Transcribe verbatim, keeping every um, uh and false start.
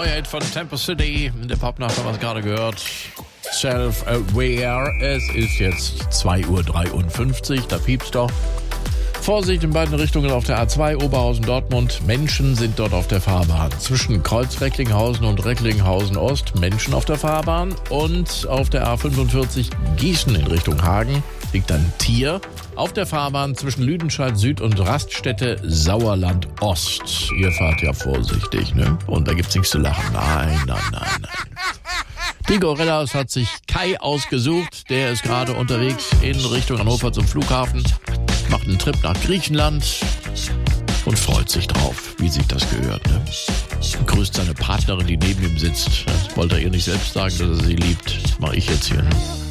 Neuer Hit von Tempo City. In der Popnacht haben wir es gerade gehört. Self-Aware. Es ist jetzt zwei Uhr dreiundfünfzig. Da piept's doch. Vorsicht in beiden Richtungen auf der A zwei Oberhausen-Dortmund. Menschen sind dort auf der Fahrbahn. Zwischen Kreuz-Recklinghausen und Recklinghausen-Ost Menschen auf der Fahrbahn. Und auf der A fünfundvierzig Gießen in Richtung Hagen liegt ein Tier auf der Fahrbahn zwischen Lüdenscheid Süd und Raststätte Sauerland Ost. Ihr fahrt ja vorsichtig, ne? Und da gibt's nichts zu lachen. Nein, nein, nein, nein. Die Gorillas hat sich Kai ausgesucht. Der ist gerade unterwegs in Richtung Hannover zum Flughafen. Macht einen Trip nach Griechenland und freut sich drauf, wie sich das gehört. Ne? Grüßt seine Partnerin, die neben ihm sitzt. Das wollte er ihr nicht selbst sagen, dass er sie liebt. Das mache ich jetzt hier. Ne?